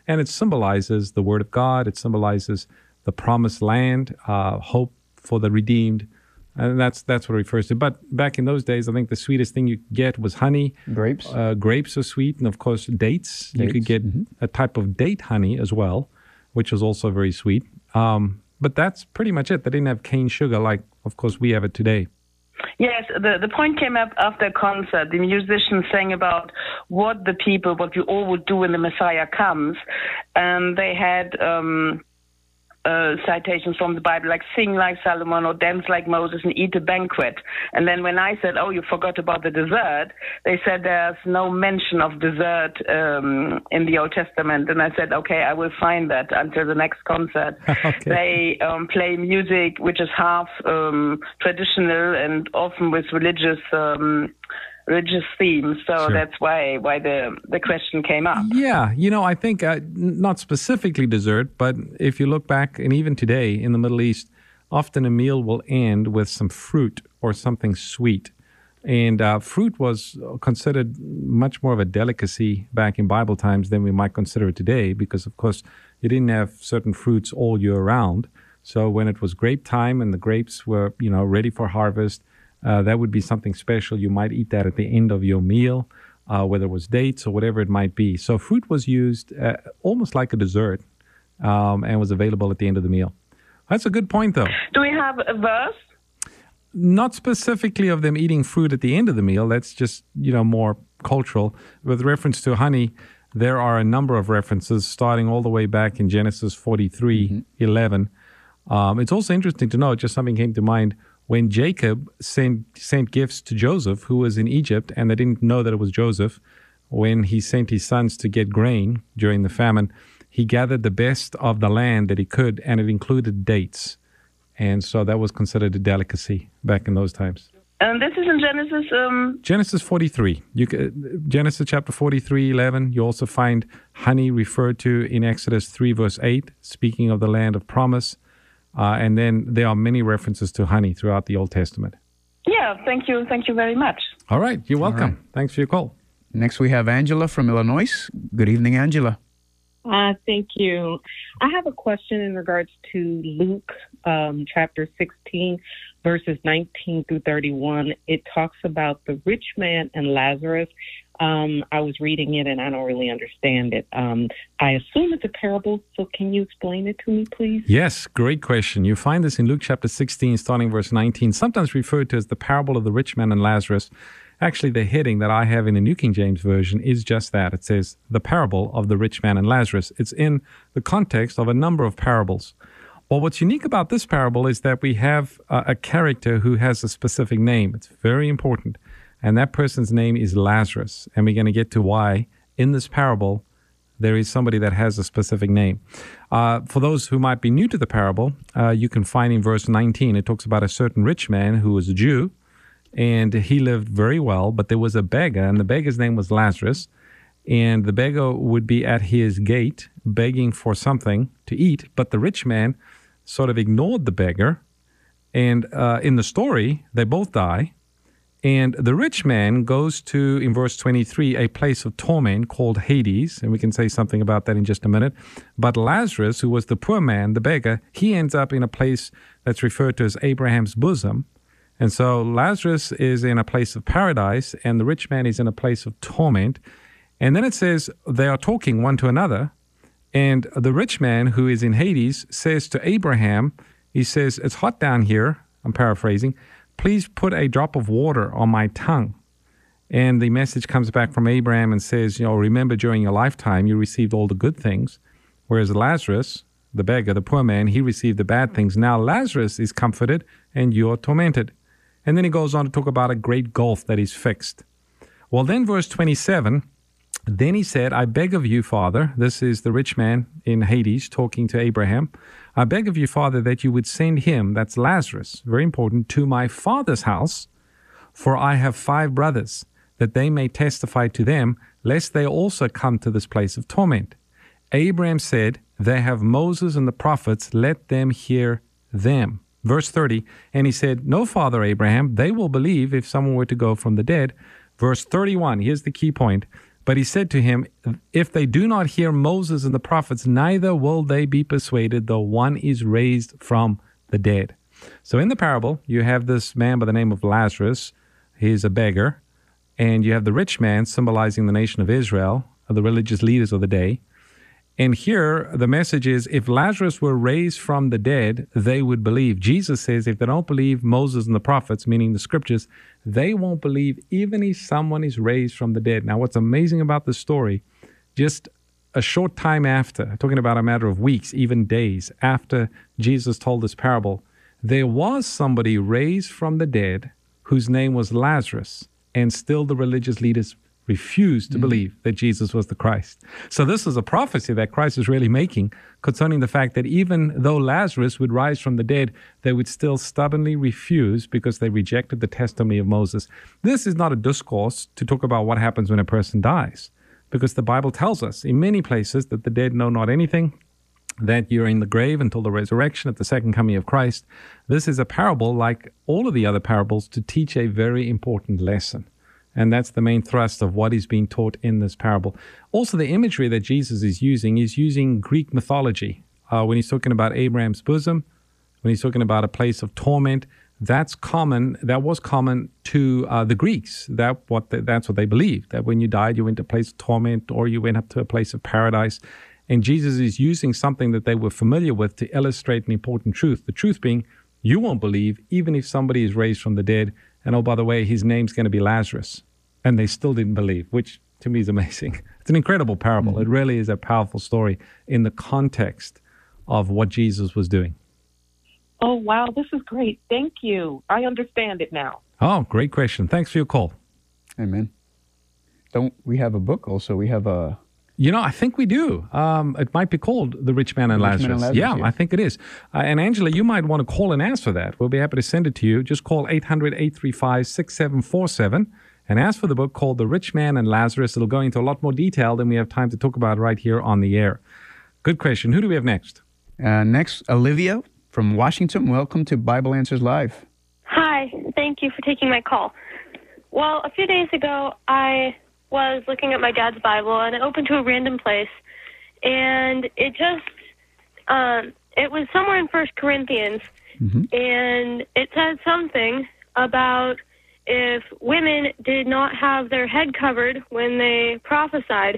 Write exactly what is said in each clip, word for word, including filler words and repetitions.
And it symbolizes the Word of God. It symbolizes the promised land, uh, hope for the redeemed. And that's that's what it refers to. But back in those days, I think the sweetest thing you could get was honey. Grapes. Uh, grapes are sweet. And, of course, dates. dates. You could get mm-hmm. a type of date honey as well, which was also very sweet. Um, but that's pretty much it. They didn't have cane sugar like, of course, we have it today. Yes, the, the point came up after a concert. The musicians sang about what the people, what we all would do when the Messiah comes. And they had... Um, Uh, citations from the Bible, like sing like Solomon or dance like Moses and eat a banquet. And then when I said, oh, you forgot about the dessert, they said there's no mention of dessert um, in the Old Testament. And I said, okay, I will find that until the next concert. Okay. They um, play music which is half um, traditional and often with religious um religious themes, so sure. that's why why the the question came up. Yeah, you know, I think uh, not specifically dessert, but if you look back, and even today in the Middle East, often a meal will end with some fruit or something sweet. And uh, fruit was considered much more of a delicacy back in Bible times than we might consider it today, because, of course, you didn't have certain fruits all year round. So when it was grape time and the grapes were, you know, ready for harvest, Uh, that would be something special. You might eat that at the end of your meal, uh, whether it was dates or whatever it might be. So fruit was used uh, almost like a dessert um, and was available at the end of the meal. That's a good point, though. Do we have a verse? Not specifically of them eating fruit at the end of the meal. That's just, you know, more cultural. With reference to honey, there are a number of references starting all the way back in Genesis forty-three, mm-hmm. eleven. Um, it's also interesting to note, just something came to mind, when Jacob sent, sent gifts to Joseph, who was in Egypt, and they didn't know that it was Joseph, when he sent his sons to get grain during the famine, he gathered the best of the land that he could, and it included dates. And so that was considered a delicacy back in those times. And this is in Genesis? Um... Genesis forty-three. You, Genesis chapter forty-three, eleven. You also find honey referred to in Exodus three, verse eight, speaking of the land of promise. Uh, and then there are many references to honey throughout the Old Testament. Yeah, thank you. Thank you very much. All right. You're welcome. Right. Thanks for your call. Next, we have Angela from Illinois. Good evening, Angela. Uh, thank you. I have a question in regards to Luke um, chapter sixteen, verses nineteen through thirty-one. It talks about the rich man and Lazarus. Um, I was reading it and I don't really understand it. Um, I assume it's a parable, so can you explain it to me, please? Yes, great question. You find this in Luke chapter sixteen, starting verse nineteen, sometimes referred to as the parable of the rich man and Lazarus. Actually, the heading that I have in the New King James Version is just that. It says, the parable of the rich man and Lazarus. It's in the context of a number of parables. Well, what's unique about this parable is that we have a, a character who has a specific name. It's very important. And that person's name is Lazarus. And we're going to get to why in this parable there is somebody that has a specific name. Uh, for those who might be new to the parable, uh, you can find in verse nineteen, it talks about a certain rich man who was a Jew, and he lived very well, but there was a beggar, and the beggar's name was Lazarus. And the beggar would be at his gate begging for something to eat, but the rich man sort of ignored the beggar. And uh, in the story, they both die. And the rich man goes to, in verse twenty-three, a place of torment called Hades, and we can say something about that in just a minute. But Lazarus, who was the poor man, the beggar, he ends up in a place that's referred to as Abraham's bosom. And so Lazarus is in a place of paradise, and the rich man is in a place of torment. And then it says they are talking one to another, and the rich man who is in Hades says to Abraham, he says, it's hot down here, I'm paraphrasing, please put a drop of water on my tongue. And the message comes back from Abraham and says, you know, remember during your lifetime you received all the good things, whereas Lazarus, the beggar, the poor man, he received the bad things. Now Lazarus is comforted and you're tormented. And then he goes on to talk about a great gulf that is fixed. Well, then verse twenty-seven, then he said, I beg of you, Father, this is the rich man in Hades talking to Abraham, I beg of you, Father, that you would send him, that's Lazarus, very important, to my father's house, for I have five brothers, that they may testify to them, lest they also come to this place of torment. Abraham said, they have Moses and the prophets, let them hear them. Verse thirty, and he said, no, Father Abraham, they will believe if someone were to go from the dead. Verse thirty-one, here's the key point. But he said to him, if they do not hear Moses and the prophets, neither will they be persuaded, though one is raised from the dead. So in the parable, you have this man by the name of Lazarus. He's a beggar. And you have the rich man symbolizing the nation of Israel, the religious leaders of the day. And here, the message is, if Lazarus were raised from the dead, they would believe. Jesus says if they don't believe Moses and the prophets, meaning the scriptures, they won't believe even if someone is raised from the dead. Now, what's amazing about this story, just a short time after, talking about a matter of weeks, even days, after Jesus told this parable, there was somebody raised from the dead whose name was Lazarus, and still the religious leaders refused to mm-hmm. believe that Jesus was the Christ. So this is a prophecy that Christ is really making concerning the fact that even though Lazarus would rise from the dead, they would still stubbornly refuse because they rejected the testimony of Moses. This is not a discourse to talk about what happens when a person dies, because the Bible tells us in many places that the dead know not anything, that you're in the grave until the resurrection at the second coming of Christ. This is a parable like all of the other parables to teach a very important lesson. And that's the main thrust of what is being taught in this parable. Also, the imagery that Jesus is using is using Greek mythology. Uh, when he's talking about Abraham's bosom, when he's talking about a place of torment, that's common. That was common to uh, the Greeks. That what they, that's what they believed, that when you died, you went to a place of torment or you went up to a place of paradise. And Jesus is using something that they were familiar with to illustrate an important truth. The truth being, you won't believe even if somebody is raised from the dead. And oh, by the way, his name's going to be Lazarus. And they still didn't believe, which to me is amazing. It's an incredible parable. Mm-hmm. It really is a powerful story in the context of what Jesus was doing. Oh, wow. This is great. Thank you. I understand it now. Oh, great question. Thanks for your call. Amen. Don't we have a book also? We have a... You know, I think we do. Um, it might be called The Rich Man and, Rich Lazarus. Man and Lazarus. Yeah, yeah, I think it is. Uh, and Angela, you might want to call and ask for that. We'll be happy to send it to you. Just call eight hundred, eight three five, six seven four seven and ask for the book called The Rich Man and Lazarus. It'll go into a lot more detail than we have time to talk about right here on the air. Good question. Who do we have next? Uh, next, Olivia from Washington. Welcome to Bible Answers Live. Hi. Thank you for taking my call. Well, a few days ago, I was looking at my dad's Bible, and it opened to a random place, and it just, um, it was somewhere in First Corinthians, mm-hmm. and it said something about if women did not have their head covered when they prophesied,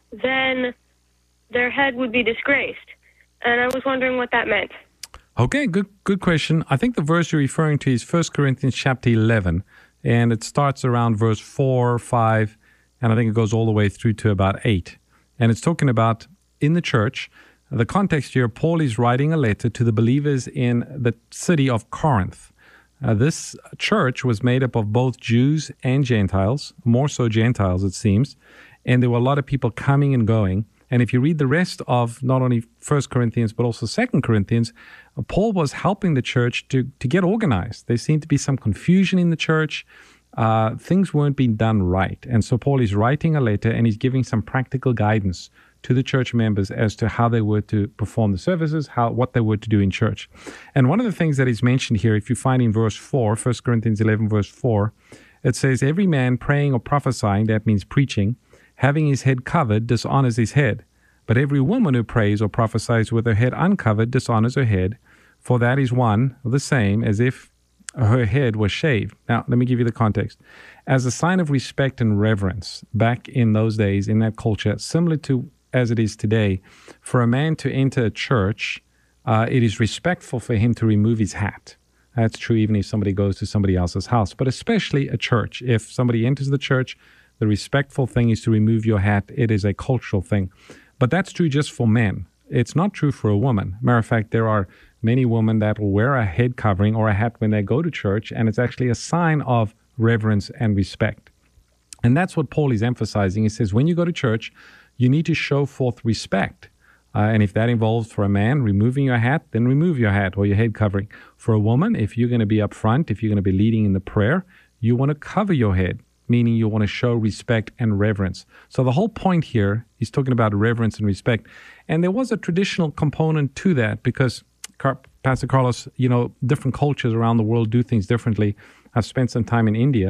then their head would be disgraced. And I was wondering what that meant. Okay, good good question. I think the verse you're referring to is First Corinthians chapter eleven, and it starts around verse four, five, and I think it goes all the way through to about eight. And it's talking about in the church. The context here, Paul is writing a letter to the believers in the city of Corinth. Uh, this church was made up of both Jews and Gentiles, more so Gentiles it seems, and there were a lot of people coming and going. And if you read the rest of not only First Corinthians but also Second Corinthians, uh, Paul was helping the church to, to get organized. There seemed to be some confusion in the church. Uh, things weren't being done right. And so Paul is writing a letter and he's giving some practical guidance to the church members as to how they were to perform the services, how what they were to do in church. And one of the things that is mentioned here, if you find in verse four, First Corinthians eleven, verse four, it says, every man praying or prophesying, that means preaching, having his head covered, dishonors his head. But every woman who prays or prophesies with her head uncovered dishonors her head, for that is one the same as if her head was shaved. Now, let me give you the context. As a sign of respect and reverence, back in those days, in that culture, similar to as it is today, for a man to enter a church, uh, it is respectful for him to remove his hat. That's true even if somebody goes to somebody else's house, but especially a church. If somebody enters the church, the respectful thing is to remove your hat. It is a cultural thing. But that's true just for men. It's not true for a woman. Matter of fact, there are many women that will wear a head covering or a hat when they go to church, and it's actually a sign of reverence and respect. And that's what Paul is emphasizing. He says, when you go to church, you need to show forth respect. Uh, and if that involves for a man removing your hat, then remove your hat or your head covering. For a woman, if you're going to be up front, if you're going to be leading in the prayer, you want to cover your head, meaning you want to show respect and reverence. So the whole point here is talking about reverence and respect. And there was a traditional component to that because, Car- Pastor Carlos, you know, different cultures around the world do things differently. I've spent some time in India,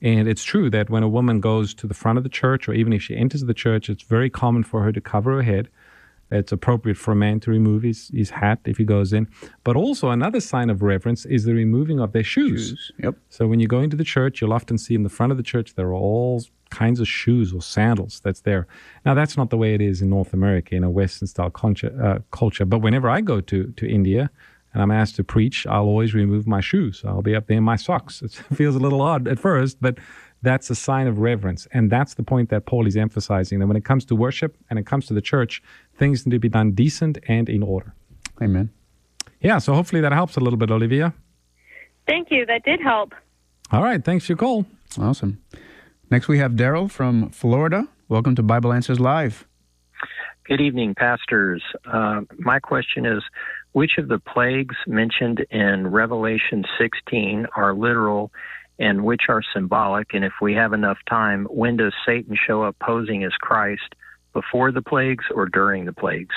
And it's true that when a woman goes to the front of the church, or even if she enters the church, it's very common for her to cover her head. It's appropriate for a man to remove his, his hat if he goes in. But also another sign of reverence is the removing of their shoes. Shoes. Yep. So when you go into the church, you'll often see in the front of the church, there are all kinds of shoes or sandals that's there. Now, that's not the way it is in North America, in a Western-style culture, uh, culture. But whenever I go to, to India and I'm asked to preach, I'll always remove my shoes. I'll be up there in my socks. It feels a little odd at first, but that's a sign of reverence. And that's the point that Paul is emphasizing, that when it comes to worship and it comes to the church, things need to be done decent and in order. Amen. Yeah, so hopefully that helps a little bit, Olivia. Thank you. That did help. All right, thanks for your call. Awesome. Next we have Daryl from Florida. Welcome to Bible Answers Live. Good evening, pastors. Uh, my question is, which of the plagues mentioned in Revelation sixteen are literal and which are symbolic? And if we have enough time, when does Satan show up posing as Christ, before the plagues or during the plagues?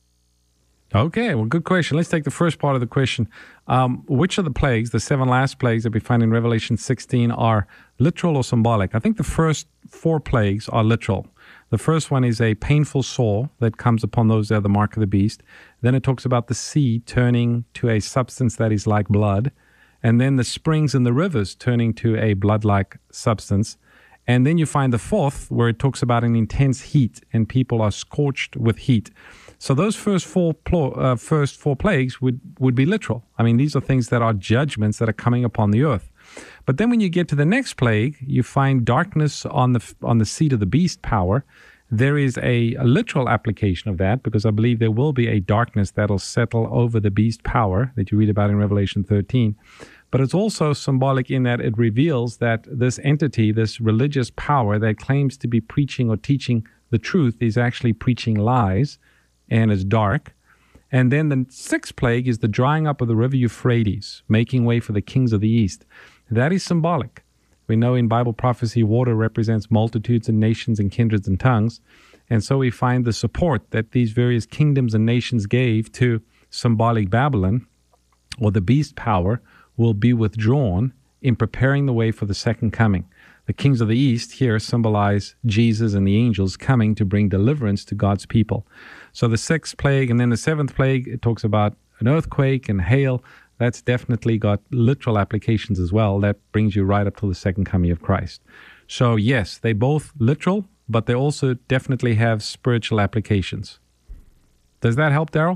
Okay, well, good question. Let's take the first part of the question. Um, which of the plagues, the seven last plagues that we find in Revelation sixteen, are literal or symbolic? I think the first four plagues are literal. The first one is a painful sore that comes upon those that are the mark of the beast. Then it talks about the sea turning to a substance that is like blood. And then the springs and the rivers turning to a blood-like substance. And then you find the fourth, where it talks about an intense heat, and people are scorched with heat. So those first four pl- uh, first four plagues would, would be literal. I mean, these are things that are judgments that are coming upon the earth. But then when you get to the next plague, you find darkness on the on the seat of the beast power. There is a, a literal application of that, because I believe there will be a darkness that'll settle over the beast power that you read about in Revelation thirteen. But it's also symbolic in that it reveals that this entity, this religious power that claims to be preaching or teaching the truth, is actually preaching lies and is dark. And then the sixth plague is the drying up of the river Euphrates, making way for the kings of the east. That is symbolic. We know in Bible prophecy, water represents multitudes and nations and kindreds and tongues. And so we find the support that these various kingdoms and nations gave to symbolic Babylon, or the beast power, will be withdrawn in preparing the way for the second coming. The kings of the east here symbolize Jesus and the angels coming to bring deliverance to God's people. So the sixth plague and then the seventh plague, it talks about an earthquake and hail. That's definitely got literal applications as well. That brings you right up to the second coming of Christ. So yes, they both literal, but they also definitely have spiritual applications. Does that help, Daryl?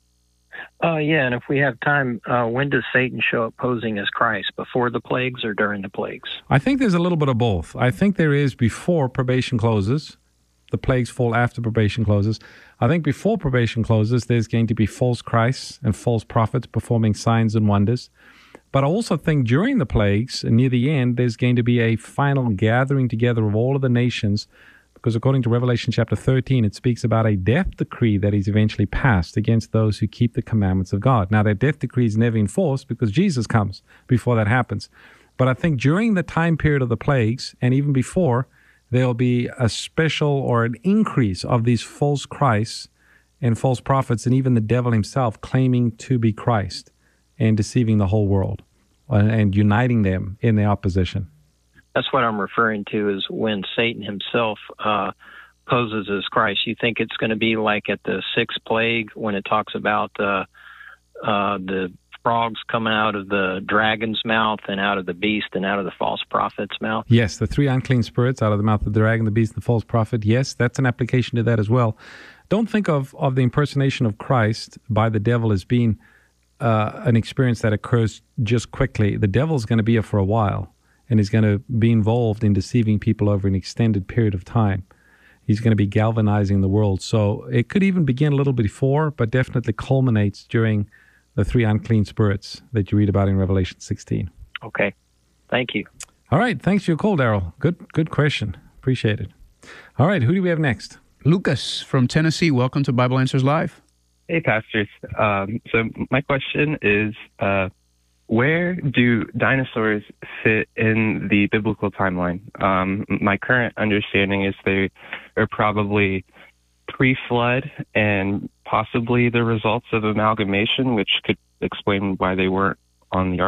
Uh, yeah, and if we have time, uh, when does Satan show up posing as Christ? Before the plagues or during the plagues? I think there's a little bit of both. I think there is before probation closes. The plagues fall after probation closes. I think before probation closes, there's going to be false Christs and false prophets performing signs and wonders. But I also think during the plagues, near the end, there's going to be a final gathering together of all of the nations, because according to Revelation chapter thirteen, it speaks about a death decree that is eventually passed against those who keep the commandments of God. Now, that death decree is never enforced because Jesus comes before that happens. But I think during the time period of the plagues, and even before, there'll be a special or an increase of these false Christs and false prophets, and even the devil himself claiming to be Christ and deceiving the whole world and uniting them in their opposition. That's what I'm referring to, is when Satan himself uh, poses as Christ. You think it's going to be like at the sixth plague when it talks about uh, uh, the frogs coming out of the dragon's mouth and out of the beast and out of the false prophet's mouth? Yes, the three unclean spirits out of the mouth of the dragon, the beast, and the false prophet. Yes, that's an application to that as well. Don't think of, of the impersonation of Christ by the devil as being uh, an experience that occurs just quickly. The devil's going to be here for a while, and he's going to be involved in deceiving people over an extended period of time. He's going to be galvanizing the world. So it could even begin a little before, but definitely culminates during the three unclean spirits that you read about in Revelation sixteen. Okay. Thank you. All right. Thanks for your call, Daryl. Good, good question. Appreciate it. All right. Who do we have next? Lucas from Tennessee. Welcome to Bible Answers Live. Hey, pastors. Um, so my question is, uh, where do dinosaurs fit in the biblical timeline? Um, my current understanding is they are probably pre-flood and possibly the results of amalgamation, which could explain why they weren't on the ark.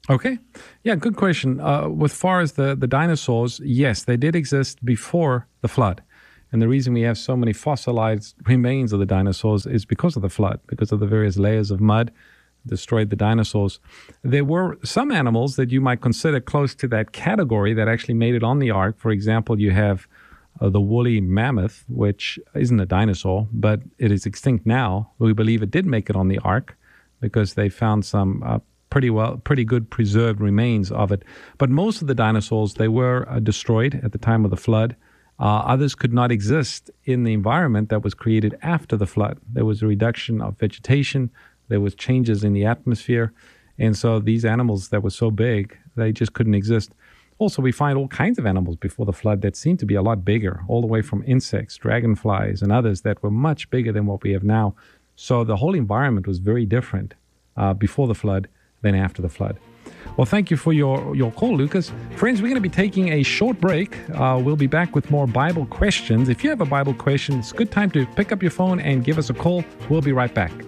Okay. Yeah, good question. Uh, with far as the, the dinosaurs, yes, they did exist before the flood. And the reason we have so many fossilized remains of the dinosaurs is because of the flood, because of the various layers of mud destroyed the dinosaurs. There were some animals that you might consider close to that category that actually made it on the ark. For example, you have uh, the woolly mammoth, which isn't a dinosaur, but it is extinct now. We believe it did make it on the ark because they found some uh, pretty well, pretty good preserved remains of it. But most of the dinosaurs, they were uh, destroyed at the time of the flood. Uh, others could not exist in the environment that was created after the flood. There was a reduction of vegetation. There was changes in the atmosphere. And so these animals that were so big, they just couldn't exist. Also, we find all kinds of animals before the flood that seem to be a lot bigger, all the way from insects, dragonflies, and others that were much bigger than what we have now. So the whole environment was very different uh, before the flood than after the flood. Well, thank you for your, your call, Lucas. Friends, we're going to be taking a short break. Uh, we'll be back with more Bible questions. If you have a Bible question, it's a good time to pick up your phone and give us a call. We'll be right back.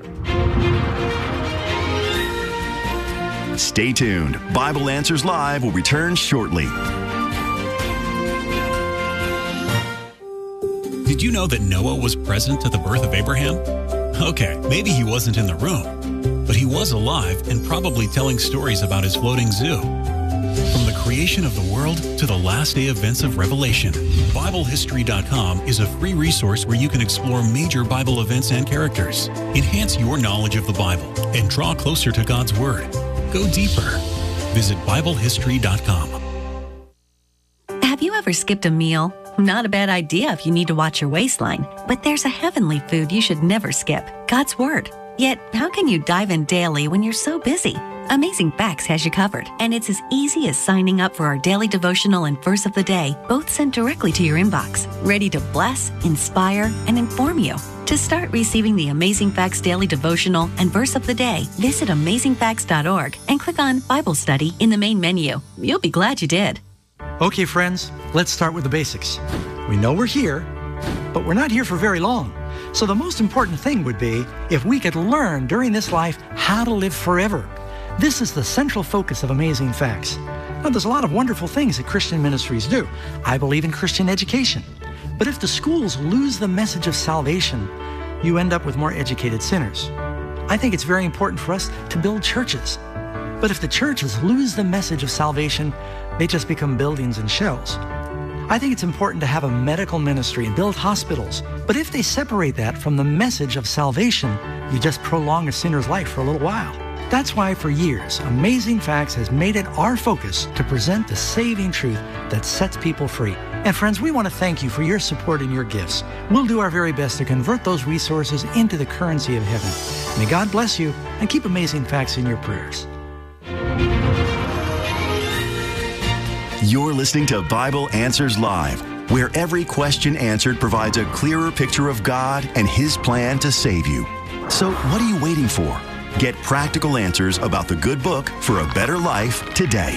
Stay tuned. Bible Answers Live will return shortly. Did you know that Noah was present at the birth of Abraham? Okay, maybe he wasn't in the room, but he was alive and probably telling stories about his floating zoo. From the creation of the world to the last day events of Revelation, Bible History dot com is a free resource where you can explore major Bible events and characters, enhance your knowledge of the Bible, and draw closer to God's Word. Go deeper. Visit Bible History dot com. Have you ever skipped a meal? Not a bad idea if you need to watch your waistline, but there's a heavenly food you should never skip, God's Word. Yet, how can you dive in daily when you're so busy? Amazing Facts has you covered, and it's as easy as signing up for our daily devotional and verse of the day, both sent directly to your inbox, ready to bless, inspire, and inform you. To start receiving the Amazing Facts daily devotional and verse of the day, visit amazing facts dot org and click on Bible Study in the main menu. You'll be glad you did. Okay, friends, let's start with the basics. We know we're here, but we're not here for very long. So the most important thing would be if we could learn during this life how to live forever. This is the central focus of Amazing Facts. Now, there's a lot of wonderful things that Christian ministries do. I believe in Christian education. But if the schools lose the message of salvation, you end up with more educated sinners. I think it's very important for us to build churches. But if the churches lose the message of salvation, they just become buildings and shells. I think it's important to have a medical ministry and build hospitals. But if they separate that from the message of salvation, you just prolong a sinner's life for a little while. That's why for years, Amazing Facts has made it our focus to present the saving truth that sets people free. And friends, we want to thank you for your support and your gifts. We'll do our very best to convert those resources into the currency of heaven. May God bless you and keep Amazing Facts in your prayers. You're listening to Bible Answers Live, where every question answered provides a clearer picture of God and His plan to save you. So what are you waiting for? Get practical answers about the good book for a better life today.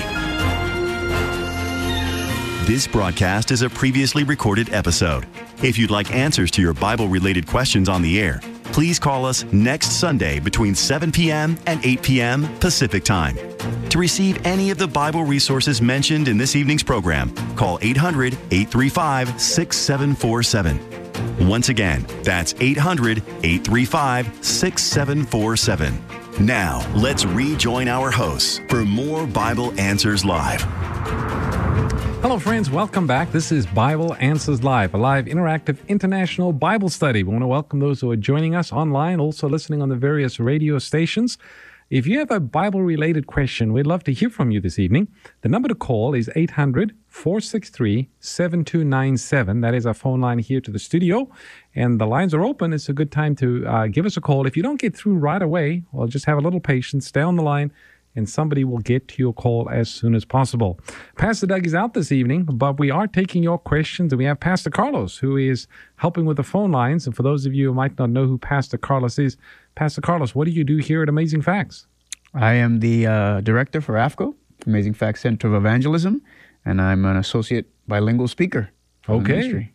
This broadcast is a previously recorded episode. If you'd like answers to your Bible-related questions on the air, please call us next Sunday between seven p.m. and eight p.m. Pacific Time. To receive any of the Bible resources mentioned in this evening's program, call eight hundred, eight three five, six seven four seven. Once again, that's eight hundred, eight three five, six seven four seven. Now, let's rejoin our hosts for more Bible Answers Live. Hello, friends. Welcome back. This is Bible Answers Live, a live interactive international Bible study. We want to welcome those who are joining us online, also listening on the various radio stations. If you have a Bible-related question, we'd love to hear from you this evening. The number to call is eight hundred, four six three, seven two nine seven. That is our phone line here to the studio. And the lines are open. It's a good time to uh, give us a call. If you don't get through right away, well, just have a little patience. Stay on the line, and somebody will get to your call as soon as possible. Pastor Doug is out this evening, but we are taking your questions, and we have Pastor Carlos, who is helping with the phone lines. And for those of you who might not know who Pastor Carlos is, Pastor Carlos, what do you do here at Amazing Facts? I am the uh, director for A F C O, Amazing Facts Center of Evangelism, and I'm an associate bilingual speaker for the Okay. ministry.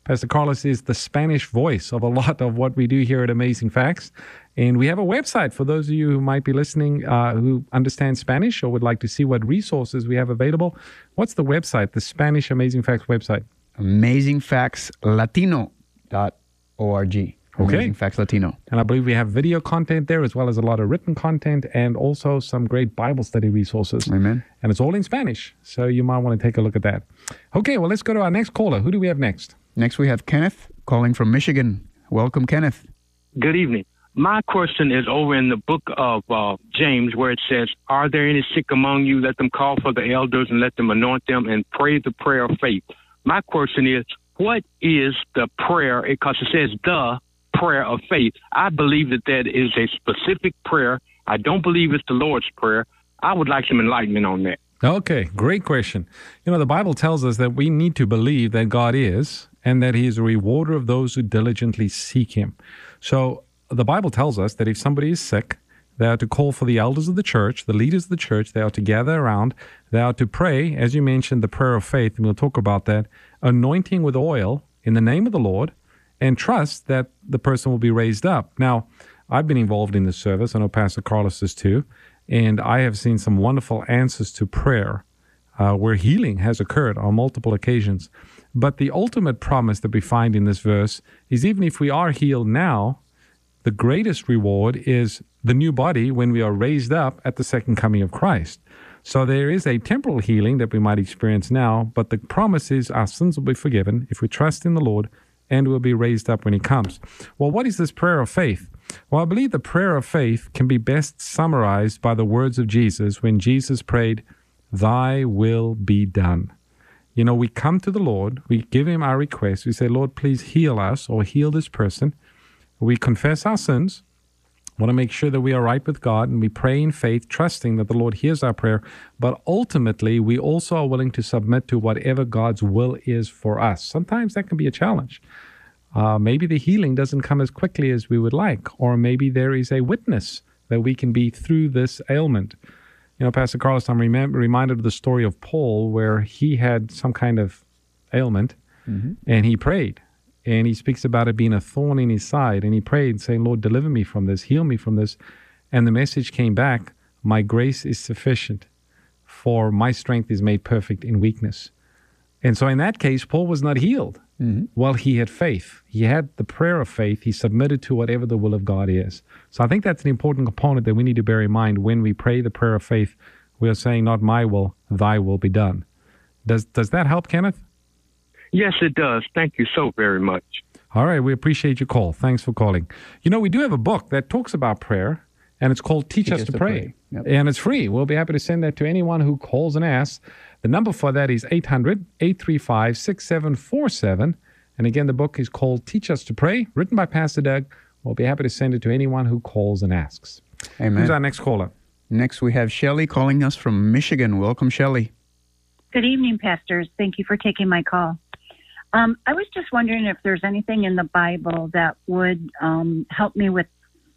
Pastor Carlos is the Spanish voice of a lot of what we do here at Amazing Facts. And we have a website for those of you who might be listening uh, who understand Spanish or would like to see what resources we have available. What's the website, the Spanish Amazing Facts website? amazing facts latino dot org. Okay. Amazing Facts Latino. And I believe we have video content there as well as a lot of written content and also some great Bible study resources. Amen. And it's all in Spanish, so you might want to take a look at that. Okay, well, let's go to our next caller. Who do we have next? Next we have Kenneth calling from Michigan. Welcome, Kenneth. Good evening. My question is over in the book of uh, James where it says, are there any sick among you? Let them call for the elders and let them anoint them and pray the prayer of faith. My question is, what is the prayer? Because it says the prayer of faith. I believe that that is a specific prayer. I don't believe it's the Lord's Prayer. I would like some enlightenment on that. Okay, great question. You know, the Bible tells us that we need to believe that God is and that he is a rewarder of those who diligently seek him. So the Bible tells us that if somebody is sick, they are to call for the elders of the church, the leaders of the church. They are to gather around. They are to pray, as you mentioned, the prayer of faith, and we'll talk about that, anointing with oil in the name of the Lord, and trust that the person will be raised up. Now, I've been involved in this service. I know Pastor Carlos is too. And I have seen some wonderful answers to prayer uh, where healing has occurred on multiple occasions. But the ultimate promise that we find in this verse is even if we are healed now, the greatest reward is the new body when we are raised up at the second coming of Christ. So there is a temporal healing that we might experience now, but the promise is our sins will be forgiven if we trust in the Lord and will be raised up when he comes. Well, what is this prayer of faith? Well, I believe the prayer of faith can be best summarized by the words of Jesus when Jesus prayed, "Thy will be done." You know, we come to the Lord, we give him our request, we say, Lord, please heal us or heal this person. We confess our sins, want to make sure that we are right with God, and we pray in faith, trusting that the Lord hears our prayer. But ultimately, we also are willing to submit to whatever God's will is for us. Sometimes that can be a challenge. Uh, maybe the healing doesn't come as quickly as we would like, or maybe there is a witness that we can be through this ailment. You know, Pastor Carlos, I'm remem- reminded of the story of Paul where he had some kind of ailment, mm-hmm. and he prayed. And he speaks about it being a thorn in his side. And he prayed, saying, Lord, deliver me from this, heal me from this. And the message came back, my grace is sufficient, for my strength is made perfect in weakness. And so in that case, Paul was not healed. Mm-hmm. Well, he had faith. He had the prayer of faith. He submitted to whatever the will of God is. So I think that's an important component that we need to bear in mind when we pray the prayer of faith. We are saying, not my will, thy will be done. Does, does that help, Kenneth? Yes, it does. Thank you so very much. All right. We appreciate your call. Thanks for calling. You know, we do have a book that talks about prayer, and it's called Teach, Teach Us, us to, to Pray. pray. Yep. And it's free. We'll be happy to send that to anyone who calls and asks. The number for that is eight hundred, eight three five, six seven four seven. And again, the book is called Teach Us to Pray, written by Pastor Doug. We'll be happy to send it to anyone who calls and asks. Amen. Who's our next caller? Next, we have Shelley calling us from Michigan. Welcome, Shelley. Good evening, pastors. Thank you for taking my call. Um, I was just wondering if there's anything in the Bible that would um, help me with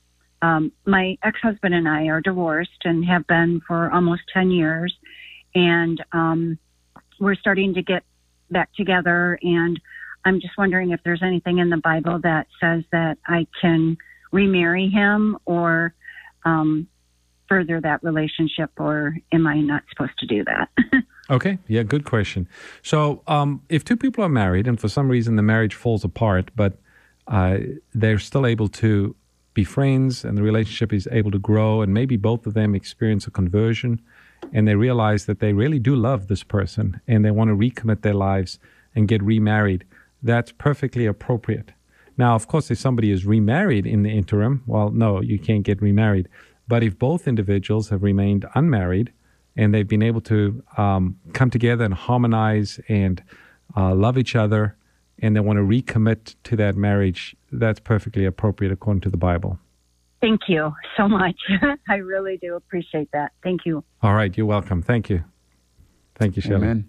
um, my ex-husband and I are divorced and have been for almost ten years. And um, we're starting to get back together. And I'm just wondering if there's anything in the Bible that says that I can remarry him or um, further that relationship, or am I not supposed to do that? Okay. Yeah, good question. So um, if two people are married and for some reason the marriage falls apart, but uh, they're still able to be friends and the relationship is able to grow, and maybe both of them experience a conversion and they realize that they really do love this person and they want to recommit their lives and get remarried, that's perfectly appropriate. Now, of course, if somebody is remarried in the interim, well, no, you can't get remarried. But if both individuals have remained unmarried, and they've been able to um, come together and harmonize and uh, love each other, and they want to recommit to that marriage, that's perfectly appropriate according to the Bible. Thank you so much. I really do appreciate that. Thank you. All right. You're welcome. Thank you. Thank you, Shelley. Amen.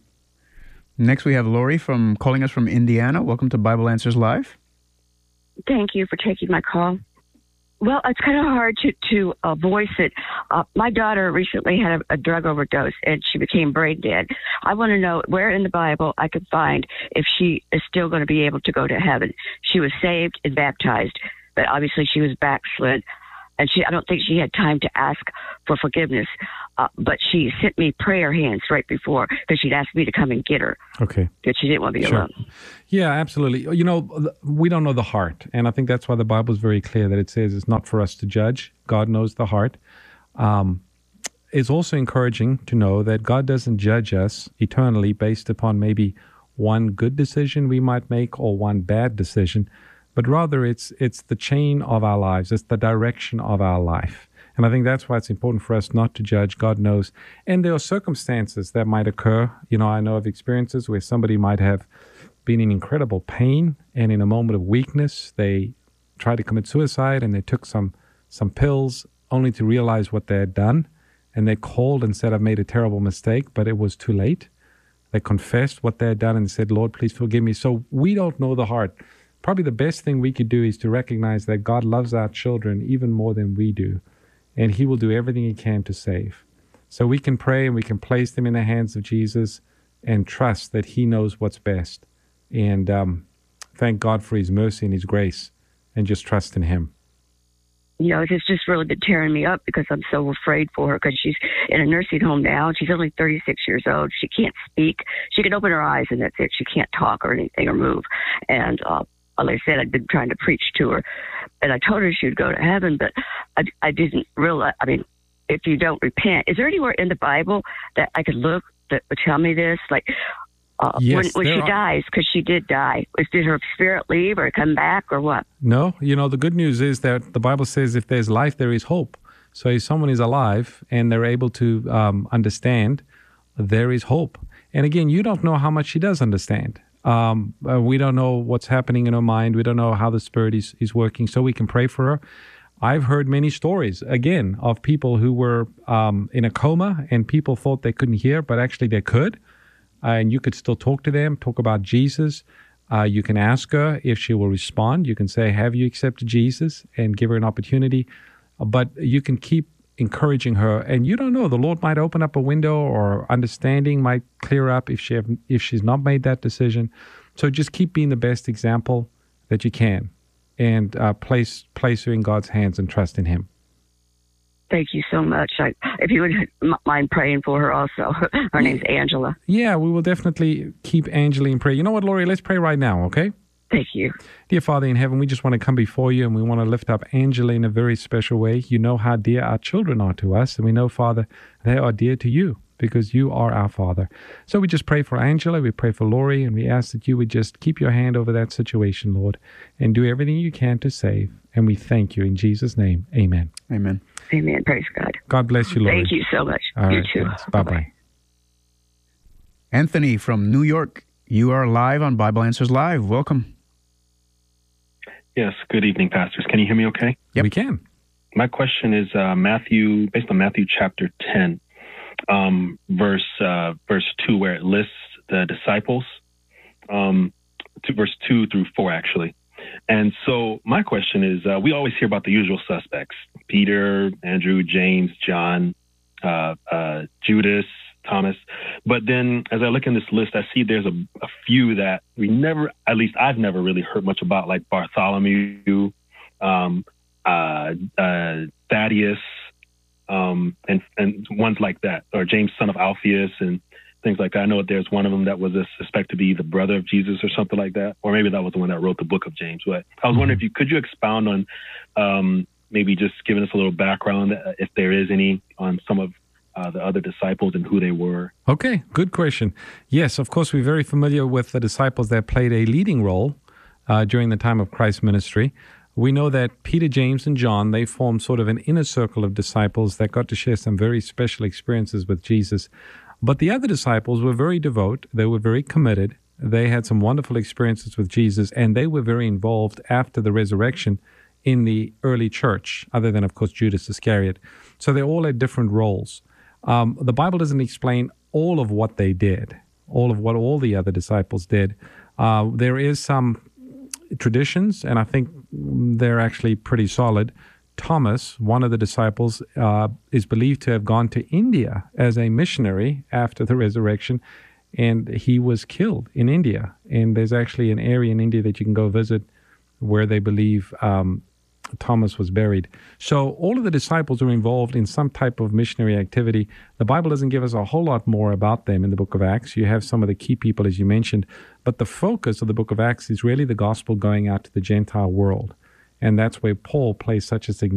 Next, we have Lori from calling us from Indiana. Welcome to Bible Answers Live. Thank you for taking my call. Well, it's kind of hard to, to uh, voice it. Uh, my daughter recently had a, a drug overdose, and she became brain dead. I want to know where in the Bible I could find if she is still going to be able to go to heaven. She was saved and baptized, but obviously she was backslid, and she I don't think she had time to ask for forgiveness. Uh, but she sent me prayer hands right before because she'd asked me to come and get her. Okay. Because she didn't want to be Sure. alone. Yeah, absolutely. You know, we don't know the heart. And I think that's why the Bible is very clear that it says it's not for us to judge. God knows the heart. Um, it's also encouraging to know that God doesn't judge us eternally based upon maybe one good decision we might make or one bad decision, but rather it's it's the chain of our lives. It's the direction of our life. And I think that's why it's important for us not to judge. God knows. And there are circumstances that might occur. You know, I know of experiences where somebody might have been in incredible pain, and in a moment of weakness, they tried to commit suicide, and they took some some pills only to realize what they had done. And they called and said, I've made a terrible mistake, but it was too late. They confessed what they had done and said, Lord, please forgive me. So we don't know the heart. Probably the best thing we could do is to recognize that God loves our children even more than we do. And he will do everything he can to save. So we can pray and we can place them in the hands of Jesus and trust that he knows what's best. And um, thank God for his mercy and his grace, and just trust in him. You know, it's just really been tearing me up because I'm so afraid for her because she's in a nursing home now. She's only thirty-six years old. She can't speak. She can open her eyes and that's it. She can't talk or anything or move. And uh, like I said, I'd been trying to preach to her. And I told her she would go to heaven, but I, I didn't realize, I mean, if you don't repent, is there anywhere in the Bible that I could look that would tell me this? Like, uh, Yes, when, when she there are- dies, because she did die, is, did her spirit leave or come back or what? No, you know, the good news is that the Bible says if there's life, there is hope. So if someone is alive and they're able to um, understand, there is hope. And again, you don't know how much she does understand. Um, uh, we don't know what's happening in her mind. We don't know how the Spirit is, is working, so we can pray for her. I've heard many stories, again, of people who were um, in a coma and people thought they couldn't hear, but actually they could. Uh, and you could still talk to them, talk about Jesus. Uh, you can ask her if she will respond. You can say, have you accepted Jesus? And give her an opportunity. Uh, but you can keep encouraging her. And you don't know, the Lord might open up a window, or understanding might clear up if she have, if she's not made that decision. So just keep being the best example that you can, and uh, place place her in God's hands and trust in him. Thank you so much. I, if you would m- mind praying for her also. Her name's Angela. Yeah, we will definitely keep Angela in prayer. You know what, Lori? Let's pray right now, okay? Thank you. Dear Father in heaven, we just want to come before you, and we want to lift up Angela in a very special way. You know how dear our children are to us, and we know, Father, they are dear to you because you are our Father. So we just pray for Angela, we pray for Lori, and we ask that you would just keep your hand over that situation, Lord, and do everything you can to save. And we thank you in Jesus' name. Amen. Amen. Amen. Praise God. God bless you, Lori. Thank you so much. All you right, too. thanks. Bye-bye. Anthony from New York, you are live on Bible Answers Live. Welcome. Yes, good evening, pastors. Can you hear me okay? Yep. We can. My question is uh, Matthew, based on Matthew chapter ten, um, verse uh, verse two, where it lists the disciples, um, to verse two through four, actually. And so my question is, uh, we always hear about the usual suspects: Peter, Andrew, James, John, uh, uh, Judas, Thomas. But then as I look in this list, I see there's a, a few that we never, at least I've never really heard much about, like Bartholomew, um, uh, uh, Thaddeus, um, and, and ones like that, or James, son of Alphaeus, and things like that. I know there's one of them that was suspected to be the brother of Jesus or something like that, or maybe that was the one that wrote the book of James. But I was wondering if you, could you expound on um, maybe just giving us a little background, uh, if there is any, on some of Uh, the other disciples and who they were? Okay, good question. Yes, of course, we're very familiar with the disciples that played a leading role uh, during the time of Christ's ministry. We know that Peter, James, and John, they formed sort of an inner circle of disciples that got to share some very special experiences with Jesus. But the other disciples were very devout. They were very committed. They had some wonderful experiences with Jesus, and they were very involved after the resurrection in the early church, other than, of course, Judas Iscariot. So they all had different roles. Um, the Bible doesn't explain all of what they did, all of what all the other disciples did. Uh, there is some traditions, and I think they're actually pretty solid, Thomas, one of the disciples, uh, is believed to have gone to India as a missionary after the resurrection, and he was killed in India. And there's actually an area in India that you can go visit where they believe um, Thomas was buried. So all of the disciples are involved in some type of missionary activity. The Bible doesn't give us a whole lot more about them in the book of Acts. You have some of the key people, as you mentioned, but the focus of the book of Acts is really the gospel going out to the Gentile world. And that's where Paul plays such a significant